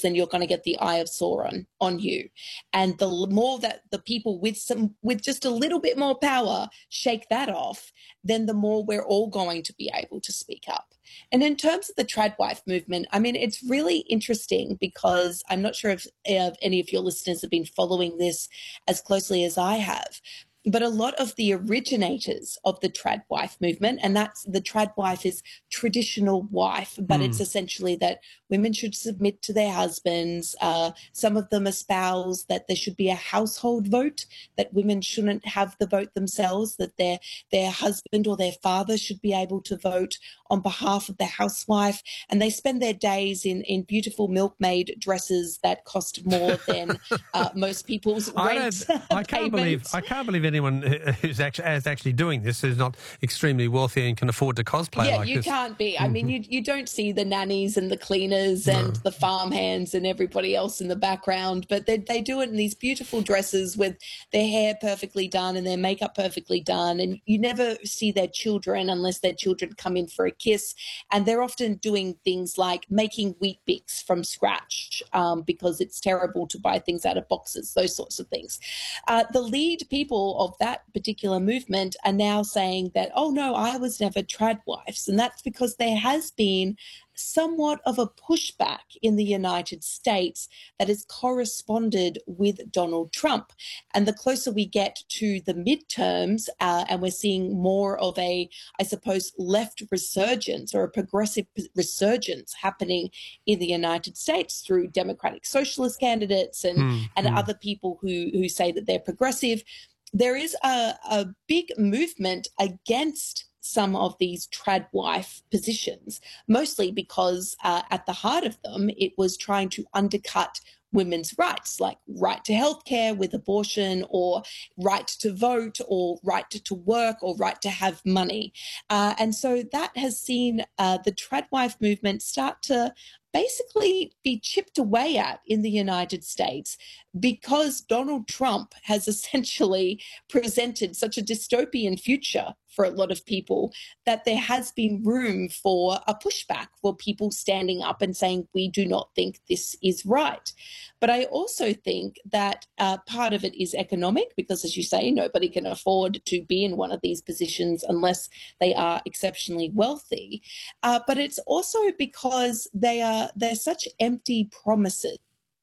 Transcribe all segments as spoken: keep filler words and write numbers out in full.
then you're going to get the eye of Sauron on you. And the more that the people with some with just a little bit more power shake that off, then the more we're all going to be able to speak up. And in terms of the tradwife movement, I mean, it's really interesting because I'm not sure if, if any of your listeners have been following this as closely as I have, but a lot of the originators of the tradwife movement, and that's the tradwife is traditional wife, but mm. it's essentially that women should submit to their husbands. Uh, some of them espouse that there should be a household vote, that women shouldn't have the vote themselves, that their their husband or their father should be able to vote on behalf of the housewife. And they spend their days in, in beautiful milkmaid dresses that cost more than uh, most people's rent. I, I can't believe I can't believe anyone who's actually, is actually doing this who's not extremely wealthy and can afford to cosplay yeah, like you this. can't be. I mean, you you don't see the nannies and the cleaners and no. the farmhands and everybody else in the background, but they they do it in these beautiful dresses with their hair perfectly done and their makeup perfectly done, and you never see their children unless their children come in for a kiss, and they're often doing things like making Weet Bix from scratch um, because it's terrible to buy things out of boxes, those sorts of things. Uh, the lead people of that particular movement are now saying that, oh no, I was never tradwives, and that's because there has been somewhat of a pushback in the United States that has corresponded with Donald Trump. And the closer we get to the midterms, uh, and we're seeing more of a, I suppose, left resurgence or a progressive resurgence happening in the United States through Democratic Socialist candidates and, mm, and mm. other people who, who say that they're progressive, there is a, a big movement against some of these tradwife positions, mostly because uh, at the heart of them, it was trying to undercut women's rights, like right to healthcare with abortion, or right to vote, or right to, to work, or right to have money. Uh, and so that has seen uh, the tradwife movement start to basically be chipped away at in the United States because Donald Trump has essentially presented such a dystopian future for a lot of people that there has been room for a pushback, for people standing up and saying, we do not think this is right. But I also think that uh, part of it is economic because, as you say, nobody can afford to be in one of these positions unless they are exceptionally wealthy. Uh, but it's also because they are they're such empty promises.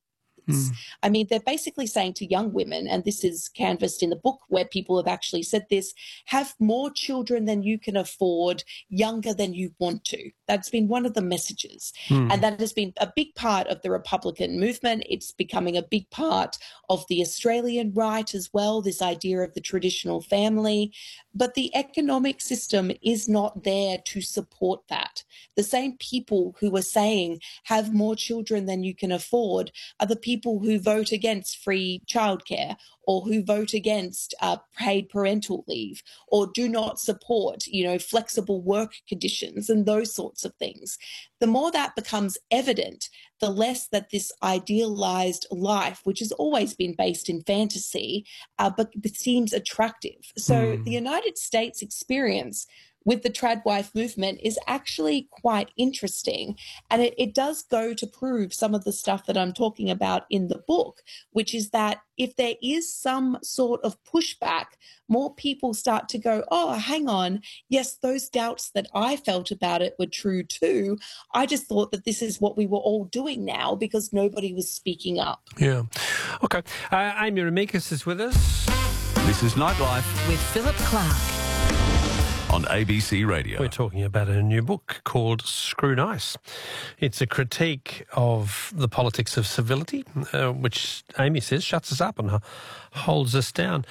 Mm. I mean, they're basically saying to young women, and this is canvassed in the book where people have actually said this, have more children than you can afford, younger than you want to. That's been one of the messages. Mm. And that has been a big part of the Republican movement. It's becoming a big part of the Australian right as well, this idea of the traditional family. But the economic system is not there to support that. The same people who are saying have more children than you can afford are the people who vote against free childcare, or who vote against uh, paid parental leave, or do not support, you know, flexible work conditions and those sorts of things. The more that becomes evident, the less that this idealized life, which has always been based in fantasy, uh, but seems attractive. So mm. the United States experience with the tradwife movement is actually quite interesting. And it, it does go to prove some of the stuff that I'm talking about in the book, which is that if there is some sort of pushback, more people start to go, oh, hang on, yes, those doubts that I felt about it were true too. I just thought that this is what we were all doing now because nobody was speaking up. Yeah. Okay. Uh, Amy Remeikis is with us. This is Nightlife with Philip Clark on A B C Radio. We're talking about a new book called Screw Nice. It's a critique of the politics of civility, uh, which Amy says shuts us up and holds us down.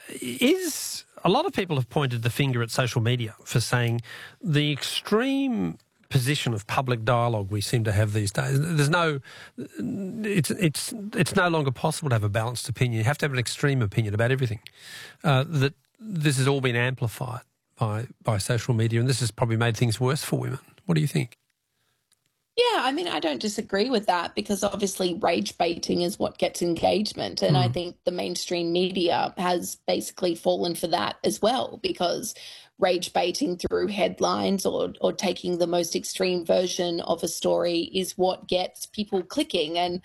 Is a lot of people have pointed the finger at social media for saying the extreme position of public dialogue we seem to have these days. There's no, it's it's it's no longer possible to have a balanced opinion. You have to have an extreme opinion about everything. Uh, that this has all been amplified by by social media, and this has probably made things worse for women. What do you think? Yeah, I mean, I don't disagree with that because obviously rage baiting is what gets engagement. And mm. I think the mainstream media has basically fallen for that as well, because rage baiting through headlines or or taking the most extreme version of a story is what gets people clicking. And